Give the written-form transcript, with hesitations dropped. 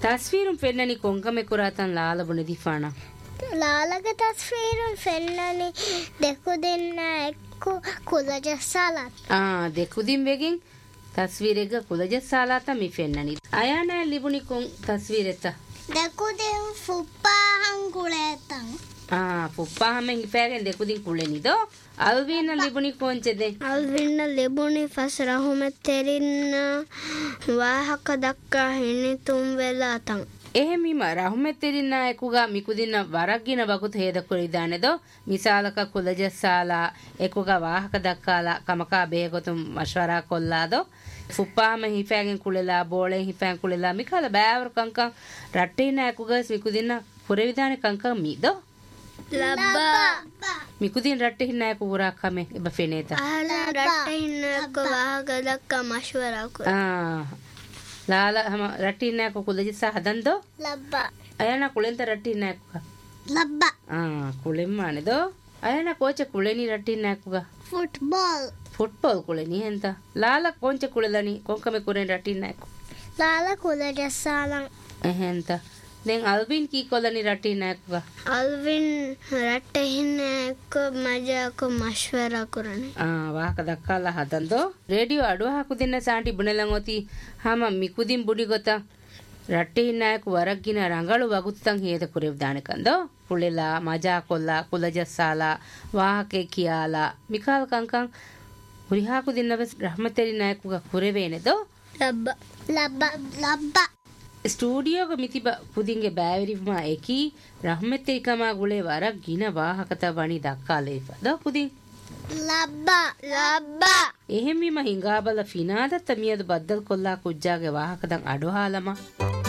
තස්වීරුම් පෙන්නනි කොංගමෙ කුරාතන් ලාලබුන දිෆානා ලාලගේ තස්වීරුම් පෙන්නනි දෙකු දෙන්න එක්ක කුලජස්සාලත් දෙකුදින් වෙගින් තස්වීරෙග කුලජස්සාලාත මි පෙන්නනි අයානා ලිබුනි කොං තස්වීරෙත දෙකුදින් ෆුප්පාහන් කුලේතන් පුප්පාහමෙන් ඉපෑගෙන් දෙකුදින් කුලෙනිදෝ අල්වීන ලිබුනි කොංචෙදෙ අල්වින්න ලිබුනි ෆස් රහුමෙත් තෙරින්න වාහක දක්කා හිනි තුම් වෙලාතන් එහෙමිම රහුමෙත් තෙරින්න එකුගා මිකුදින්න වරක්ගින වකුත හේද කුරිදානෙදෝ මිසාලක කුලජස්සාලා එකුගා වාහක දක්කාලා කමකා බේගොතුම් මෂවරා කොල්ලාදෝ පුප්පාහම හිපෑගෙන් කුලෙලා බෝලෙන් හිපෑන් කුලෙලා මිකාල බෑවර කංකං රට්ටේන එකුගස් මිකුදින්න පුරවිදානෙ කංකං මීදෝ ලබ්බා මිකුදින් රට්ටේ හින්නෑ පුරා කමෙ එබ ෆෙනේත අහලා රට්ටේ හින්නක වාහක දක්කා මෂවරා කො ලාලා හම රට්ටේ හින්නෑ කො කුලජස්සා හදන්දෝ ලබ්බා අයනා කුලෙන්ත රට්ටේ හින්නෑ කො ලබ්බා කුලෙම්මානෙදෝ අයනා කෝච කුලෙනි රට්ටේ හින්නෑ කො ෆුට්බෝල් කුලෙනි හෙන්ත ලාලා කොංච කුලලනි කොංකමෙ කුරෙන් රට්ටේ හින්නෑ කො ලාලා කුලජස්සාලන් එහෙන්ත දැන් අල්වින් කී කොලනි රට්ටේ හින්නෑ කො අල්වින් රට්ටේ හින්නෑ කො මජාක මෂවරා කරනේ වාහක දක්කාලා හදන්දෝ රේඩියෝ අඩුවහකු දෙන්න සාන්ටි බුණලන් ඔති හම මිකුදින් බුඩි ගොත රට්ටේ හින්නෑ කො වරක්ගින රංගලු වගුත්තන් හේද කුරෙව් දානකන්දෝ පුලෙලා මජා කොල්ලා කුලජස්සාලා වාහකේ කියාලා මිකාල් කංකං උරිහාකු දෙන්නවස් රහමතෙරි නායකුග කුරෙවේනෙදෝ ලබ්බා ස්ටූඩියෝග මිතිබ පුදින්ගේ බෑවිරිවමා එකී රහමතෙරිකමා ගුලේ වරක් ගින වාහකත වනි දක්කාලේපද පුදින් ලබ්බා එහෙමිම හිඟාබල ෆිනාදත්ත මියද බද්දල් කොල්ලා කුජ්ජාගේ වාහකදන් අඩුහාලම